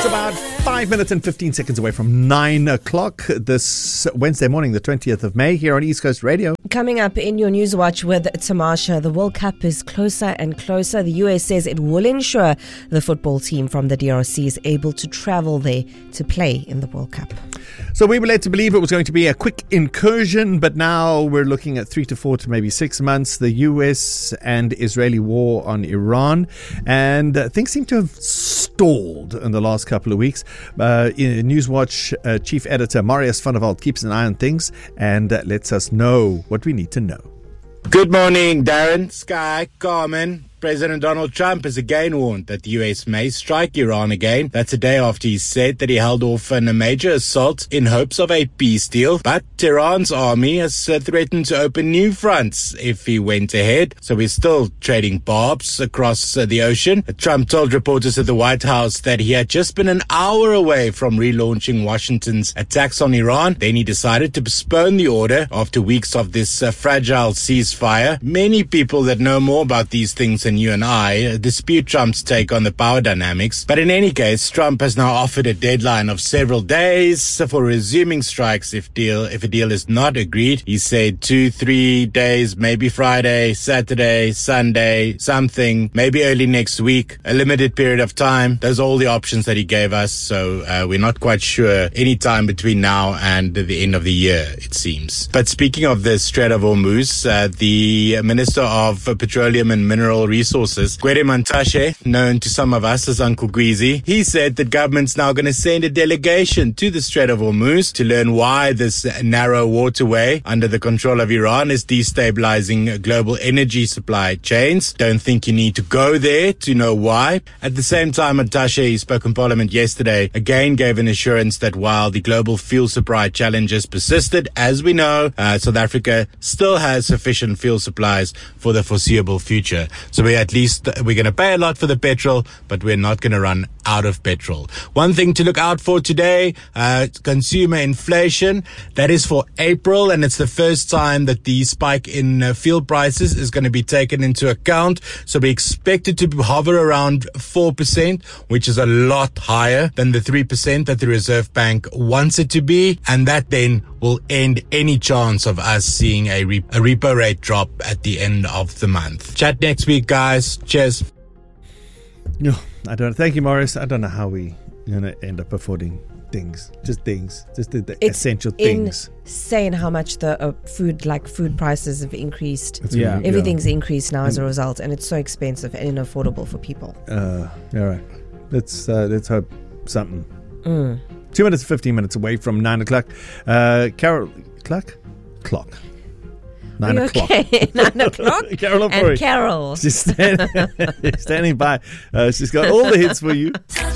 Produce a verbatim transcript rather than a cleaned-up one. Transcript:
It's about five minutes and fifteen seconds away from nine o'clock this Wednesday morning, the twentieth of May, here on East Coast Radio. Coming up in your News Watch with Tamasha, the World Cup is closer and closer. The U S says it will ensure the football team from the D R C is able to travel there to play in the World Cup. So we were led to believe it was going to be a quick incursion, but now we're looking at three to four to maybe six months. The U S and Israeli war on Iran, and uh, things seem to have stalled in the last couple of weeks. Uh, in Newswatch uh, chief editor Marius van der Walt keeps an eye on things and uh, lets us know what we need to know. Good morning, Darren, Sky, Carmen. President Donald Trump has again warned that the U S may strike Iran again. That's a day after he said that he held off on a major assault in hopes of a peace deal. But Tehran's army has uh, threatened to open new fronts if he went ahead. So we're still trading barbs across uh, the ocean. Trump told reporters at the White House that he had just been an hour away from relaunching Washington's attacks on Iran. Then he decided to postpone the order after weeks of this uh, fragile ceasefire. Many people that know more about these things than you and I dispute Trump's take on the power dynamics. But in any case, Trump has now offered a deadline of several days for resuming strikes if deal if a deal is not agreed. He said two, three days, maybe Friday, Saturday, Sunday, something, maybe early next week, a limited period of time. Those are all the options that he gave us. So uh, we're not quite sure any time between now and the end of the year, it seems. But speaking of the Strait of Hormuz, uh, the Minister of Petroleum and Mineral Resources Resources, Gwede Mantashe, known to some of us as Uncle Gweezy, he said that government's now going to send a delegation to the Strait of Hormuz to learn why this narrow waterway under the control of Iran is destabilizing global energy supply chains. Don't think you need to go there to know why. At the same time, Mantashe, he spoke in Parliament yesterday, again gave an assurance that while the global fuel supply challenges persisted, as we know, uh, South Africa still has sufficient fuel supplies for the foreseeable future. So we at least we're going to pay a lot for the petrol, but we're not going to run out of petrol. One thing to look out for today, uh, consumer inflation. That is for April, and it's the first time that the spike in uh, fuel prices is going to be taken into account. So we expect it to hover around four percent, which is a lot higher than the three percent that the Reserve Bank wants it to be. And that then will end any chance of us seeing a, re- a repo rate drop at the end of the month. Chat next week, guys. Cheers. No, I don't. Thank you, Morris. I don't know how we going to end up affording things. Just things. Just the, the essential things. It's insane how much the uh, food, like food prices have increased. It's yeah, really, everything's yeah. increased now as a result, and it's so expensive and unaffordable for people. Uh, all right. Let's uh, let's hope something. Mm. Two minutes, fifteen minutes away from nine o'clock. Uh, Carol, clock, clock. Nine o'clock. Okay? Nine o'clock. Carol and Carol. She's standing, standing by. Uh, she's got all the hits for you.